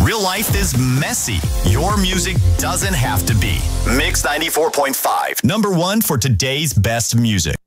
Real life is messy. Your music doesn't have to be. Mix 94.5, #1 for today's best music.